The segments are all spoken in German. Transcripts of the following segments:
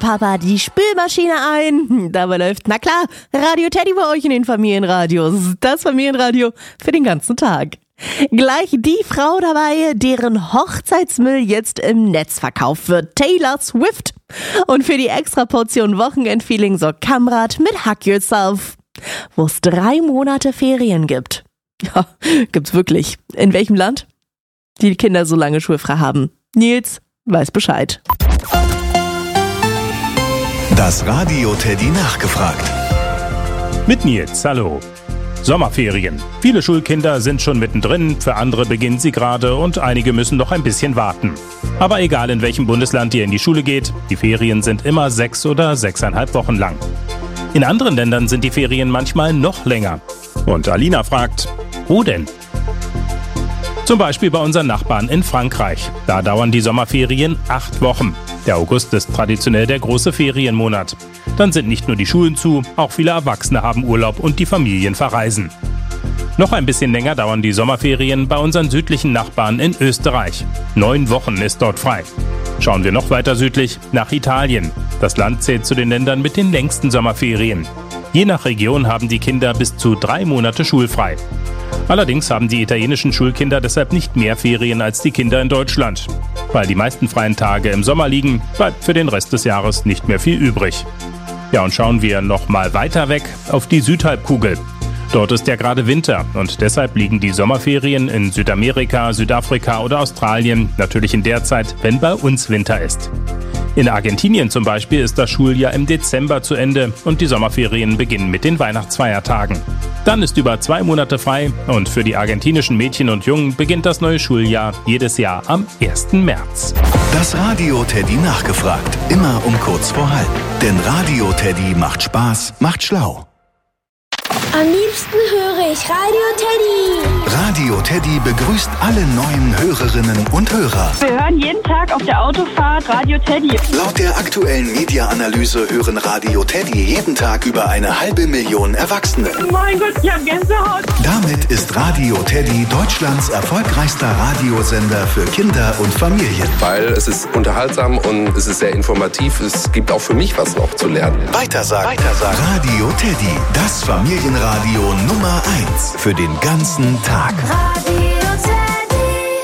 Papa die Spülmaschine ein. Dabei läuft, na klar, Radio Teddy bei euch in den Familienradios. Das Familienradio für den ganzen Tag. Gleich die Frau dabei, deren Hochzeitsmüll jetzt im Netz verkauft wird. Taylor Swift. Und für die Extraportion Wochenendfeeling sorgt Kamrat mit Hug Yourself. Wo es 3 Monate Ferien gibt. Ja, gibt's wirklich. In welchem Land? Die Kinder so lange schulfrei haben. Nils weiß Bescheid. Das Radio Teddy nachgefragt. Mit Nils, hallo. Sommerferien. Viele Schulkinder sind schon mittendrin, für andere beginnen sie gerade und einige müssen noch ein bisschen warten. Aber egal in welchem Bundesland ihr in die Schule geht, die Ferien sind immer 6 oder 6,5 Wochen lang. In anderen Ländern sind die Ferien manchmal noch länger. Und Alina fragt, wo denn? Zum Beispiel bei unseren Nachbarn in Frankreich. Da dauern die Sommerferien 8 Wochen. Der August ist traditionell der große Ferienmonat. Dann sind nicht nur die Schulen zu, auch viele Erwachsene haben Urlaub und die Familien verreisen. Noch ein bisschen länger dauern die Sommerferien bei unseren südlichen Nachbarn in Österreich. 9 Wochen ist dort frei. Schauen wir noch weiter südlich, nach Italien. Das Land zählt zu den Ländern mit den längsten Sommerferien. Je nach Region haben die Kinder bis zu 3 Monate schulfrei. Allerdings haben die italienischen Schulkinder deshalb nicht mehr Ferien als die Kinder in Deutschland. Weil die meisten freien Tage im Sommer liegen, bleibt für den Rest des Jahres nicht mehr viel übrig. Ja, und schauen wir noch mal weiter weg auf die Südhalbkugel. Dort ist ja gerade Winter und deshalb liegen die Sommerferien in Südamerika, Südafrika oder Australien natürlich in der Zeit, wenn bei uns Winter ist. In Argentinien zum Beispiel ist das Schuljahr im Dezember zu Ende und die Sommerferien beginnen mit den Weihnachtsfeiertagen. Dann ist über 2 Monate frei und für die argentinischen Mädchen und Jungen beginnt das neue Schuljahr jedes Jahr am 1. März. Das Radio Teddy nachgefragt. Immer um kurz vor halb. Denn Radio Teddy macht Spaß, macht schlau. Am liebsten höre ich Radio Teddy. Radio Teddy begrüßt alle neuen Hörerinnen und Hörer. Wir hören jeden Tag auf der Autofahrt Radio Teddy. Laut der aktuellen Media-Analyse hören Radio Teddy jeden Tag über 500.000 Erwachsene. Mein Gott, ich hab Gänsehaut. Damit ist Radio Teddy Deutschlands erfolgreichster Radiosender für Kinder und Familien. Weil es ist unterhaltsam und es ist sehr informativ. Es gibt auch für mich was noch zu lernen. Weitersagen. Radio Teddy, das Familienradio Nummer 1 für den ganzen Tag. Radio Teddy.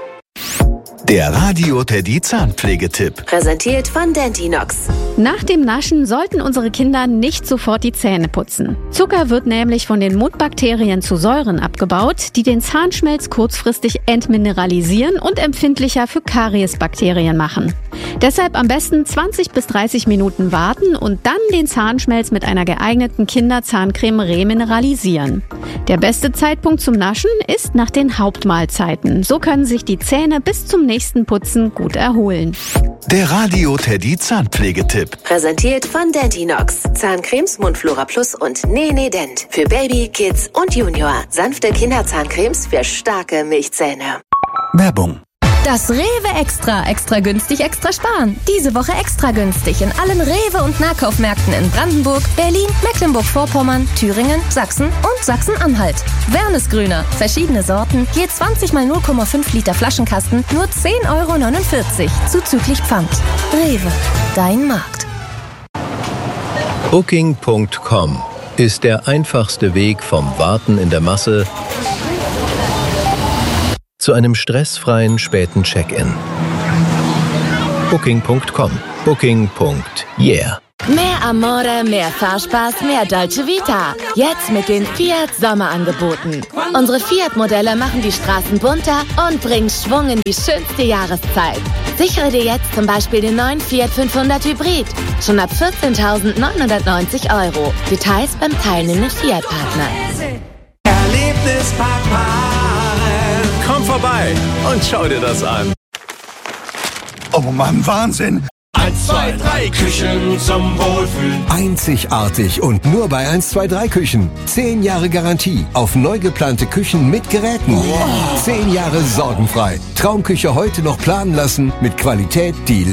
Der Radio Teddy Zahnpflegetipp. Präsentiert von Dentinox. Nach dem Naschen sollten unsere Kinder nicht sofort die Zähne putzen. Zucker wird nämlich von den Mundbakterien zu Säuren abgebaut, die den Zahnschmelz kurzfristig entmineralisieren und empfindlicher für Kariesbakterien machen. Deshalb am besten 20 bis 30 Minuten warten und dann den Zahnschmelz mit einer geeigneten Kinderzahncreme remineralisieren. Der beste Zeitpunkt zum Naschen ist nach den Hauptmahlzeiten. So können sich die Zähne bis zum nächsten Putzen gut erholen. Der Radio Teddy Zahnpflegetipp. Präsentiert von Dentinox. Zahncremes Mundflora Plus und Nene Dent. Für Baby, Kids und Junior. Sanfte Kinderzahncremes für starke Milchzähne. Werbung. Das Rewe Extra. Extra günstig, extra sparen. Diese Woche extra günstig in allen Rewe- und Nahkaufmärkten in Brandenburg, Berlin, Mecklenburg-Vorpommern, Thüringen, Sachsen und Sachsen-Anhalt. Wernesgrüner. Verschiedene Sorten. Je 20 mal 0,5 Liter Flaschenkasten. Nur 10,49 € zuzüglich Pfand. Rewe. Dein Markt. Booking.com ist der einfachste Weg vom Warten in der Masse zu einem stressfreien späten Check-in. Booking.com. Booking.yeah. Mehr Amore, mehr Fahrspaß, mehr Dolce Vita. Jetzt mit den Fiat Sommerangeboten. Unsere Fiat-Modelle machen die Straßen bunter und bringen Schwung in die schönste Jahreszeit. Sichere dir jetzt zum Beispiel den neuen Fiat 500 Hybrid. Schon ab 14.990 €. Details beim teilnehmenden Fiat-Partner. Erlebnispark Komm vorbei und schau dir das an. Oh Mann, Wahnsinn! 1, 2, 3 Küchen zum Wohlfühlen. Einzigartig und nur bei 1, 2, 3 Küchen. 10 Jahre Garantie auf neu geplante Küchen mit Geräten. Wow. 10 Jahre sorgenfrei. Traumküche heute noch planen lassen mit Qualität, die